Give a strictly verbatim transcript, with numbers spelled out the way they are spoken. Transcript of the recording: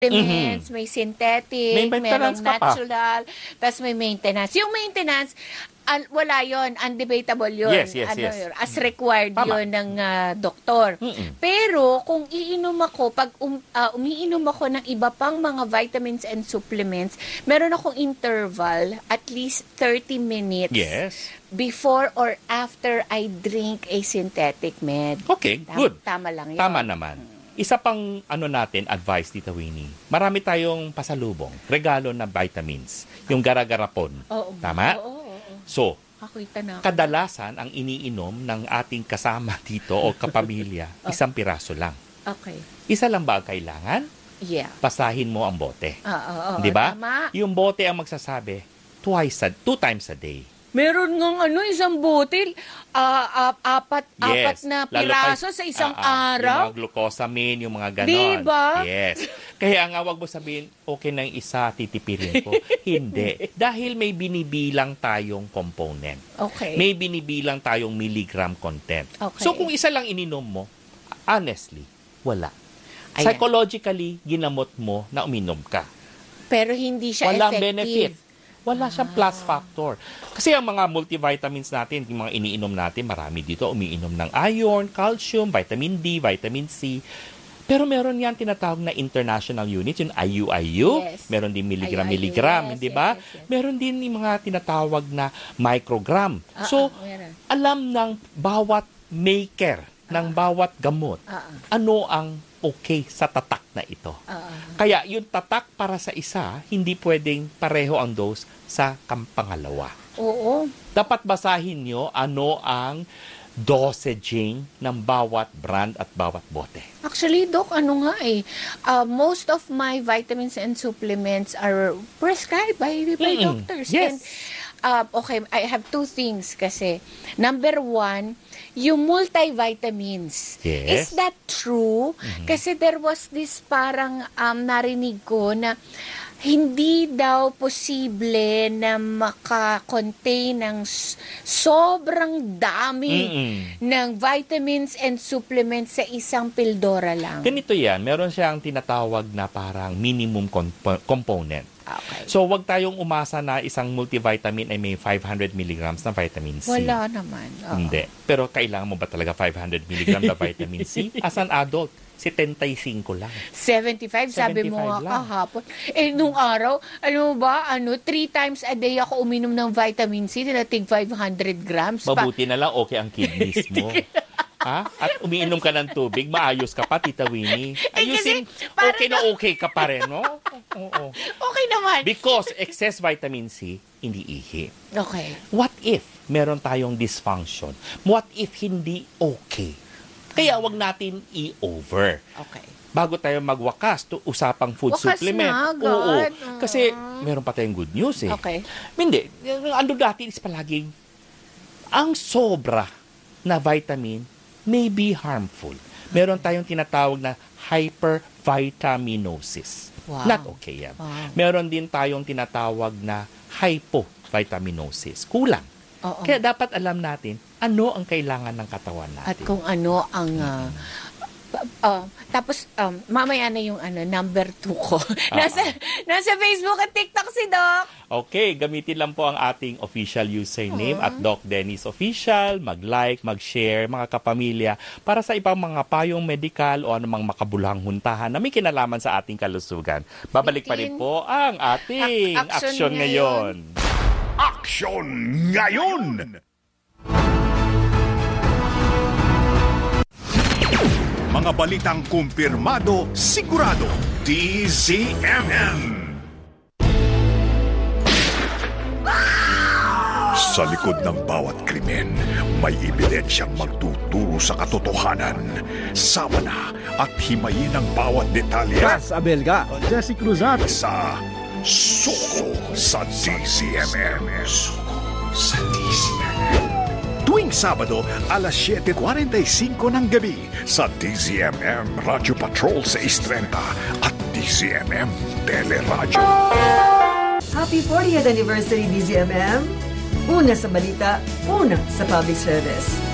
supplements, Mhm. may synthetic, May merong maintenance ka pa. natural, tapos may maintenance. Yung maintenance, al- wala yon, undebatable yun. Yes, yes, ano yes. Yun, as required Tama. yun ng ah, doktor. Mm-mm. Pero kung iinom ako, pag um, ah, umiinom ako ng iba pang mga vitamins and supplements, meron akong interval, at least thirty minutes Yes. before or after I drink a synthetic med. Okay, Tam- good. Tama lang yun. Tama naman. Isa pang ano natin, advice dito, Winnie. Marami tayong pasalubong, regalo na vitamins. Yung gara-garapon. Oo. Tama? Oo, oo, oo. So, Kakita na ako. kadalasan ang iniinom ng ating kasama dito o kapamilya, isang piraso lang. Okay. Isa lang ba ang kailangan? Yeah. Basahin mo ang bote. Oo, oo, oo. Di ba? Tama. Yung bote ang magsasabi, twice a, two times a day. Meron ngang ano, isang botel, ah, ah, apat, apat Yes. na Lalo piraso pa- sa isang Ah, ah, araw. Yung mga glucosamine, yung mga ganon. Diba? Yes. Kaya nga wag mo sabihin, okay na yung isa, titipirin ko. Hindi. Dahil may binibilang tayong component. Okay. May binibilang tayong milligram content. Okay. So kung isa lang ininom mo, honestly, wala. Ayan. Psychologically, ginamot mo na uminom ka. Pero hindi siya Walang effective. benefit. Wala siyang plus factor. Kasi ang mga multivitamins natin, yung mga iniinom natin, marami dito umiinom ng iron, calcium, vitamin D, vitamin C. Pero meron yan tinatawag na international unit, yung I U I U. Yes. Meron din milligram, I U I U, milligram, yes, hindi ba? yes, yes, yes. Meron din yung mga tinatawag na microgram. Ah, So, ah, meron. alam ng bawat maker, ng bawat gamot, Ah, ah. ano ang okay sa tatak na ito. Ah, ah. Kaya yung tatak para sa isa, hindi pwedeng pareho ang dose sa kampangalawa. Oo. Dapat basahin nyo ano ang dosaging ng bawat brand at bawat bote. Actually, Doc, ano nga eh, uh, most of my vitamins and supplements are prescribed by, by Mm-mm. doctors. Yes. And, uh, okay, I have two things kasi. Number one, yung multivitamins. Yes. Is that true? Kasi there was this parang um, narinig ko na hindi daw posible na maka-contain ng s- sobrang dami Mm-mm. ng vitamins and supplements sa isang pildora lang. Ganito yan, meron siyang tinatawag na parang minimum comp- component. Okay. So, wag tayong umasa na isang multivitamin ay may five hundred milligrams na vitamin C. Wala naman. Oo. Hindi. Pero kailangan mo ba talaga five hundred milligrams na vitamin C? As an adult, setenta-y-cinco lang. seventy-five, sabi mo nga seventy-five lang. kahapon. Eh, nung araw, ano ba, ano, three times a day ako uminom ng vitamin C, tinatig five hundred grams. Pa- Mabuti na lang, okay ang kidneys mo. Ha? At umiinom ka ng tubig, maayos ka pa, Tita Winnie. Ayusin, Eh, kasi parang okay na okay ka pa rin, no? Oo. Okay naman. Because excess vitamin C, hindi ihi. Okay. What if meron tayong dysfunction? What if hindi okay? Kaya wag natin i-over. Okay. Bago tayo magwakas to usapang food Wakas supplement. na agad. Oo. Oo. Kasi meron pa tayong good news eh. Okay. Hindi. Yung ano dati is palaging ang sobra na vitamin may be harmful. Meron tayong tinatawag na hypervitaminosis. Wow. Not okay yan. Wow. Meron din tayong tinatawag na hypovitaminosis. Kulang. Oo. Kaya dapat alam natin ano ang kailangan ng katawan natin. At kung ano ang... ah, pa- ah, tapos, um, mamaya na yung ano, number two ko. nasa, nasa Facebook at TikTok si Doc. Okay, gamitin lang po ang ating official username at Doc Dennis Official. Mag-like, mag-share, mga kapamilya, para sa ibang mga payong medikal o anumang makabulhang huntahan na may kinalaman sa ating kalusugan. Babalik pa rin Bitin. po ang ating Ak- action aksyon ngayon. Aksyon ngayon! Mga balitang kumpirmado, sigurado, D Z M M. Sa likod ng bawat krimen, may ebidensyang magtuturo sa katotohanan. Sama na at himayin ang bawat detalye Gas Abelga, Jesse Cruzat, sa Suko sa D Z M M. Suko sa D Z M M. Tuwing Sabado, alas siyete kuwarenta-y-singko ng gabi sa D Z M M Radio Patrol sa Istrenta at D Z M M Teleradyo. Happy fortieth anniversary D Z M M! Una sa balita, una sa public service.